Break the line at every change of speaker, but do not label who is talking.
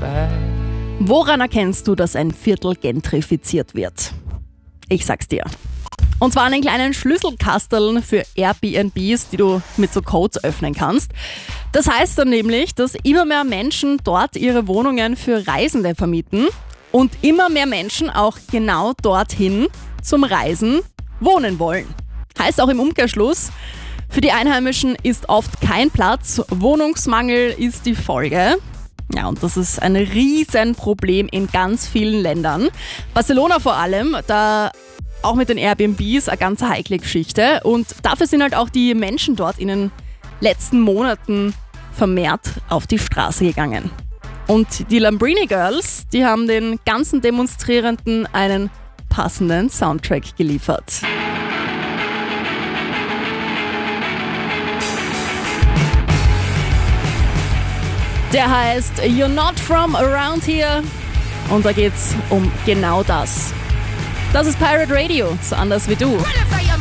Woran erkennst du, dass ein Viertel gentrifiziert wird? Ich sag's dir. Und zwar an den kleinen Schlüsselkasteln für Airbnbs, die du mit so Codes öffnen kannst. Das heißt dann nämlich, dass immer mehr Menschen dort ihre Wohnungen für Reisende vermieten und immer mehr Menschen auch genau dorthin zum Reisen wohnen wollen. Heißt auch im Umkehrschluss, für die Einheimischen ist oft kein Platz, Wohnungsmangel ist die Folge. Ja, und das ist ein Riesenproblem in ganz vielen Ländern. Barcelona vor allem, da auch mit den Airbnbs eine ganz heikle Geschichte. Und dafür sind halt auch die Menschen dort in den letzten Monaten vermehrt auf die Straße gegangen. Und die Lambrini Girls, die haben den ganzen Demonstrierenden einen passenden Soundtrack geliefert. Der heißt You're Not From Around Here und da geht's um genau das. Das ist Pirate Radio, so anders wie du.